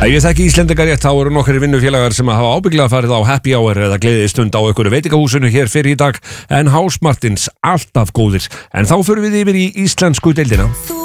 Ég þekki Íslendingar rétt, þá eru nokkri vinnufélagar sem hafa ábygglega farið á happy hour eða gleðistund á einhverju veitingahúsinu hér fyrir í dag en House Martins alltaf góðir. En þá förum við yfir í íslensku deildina.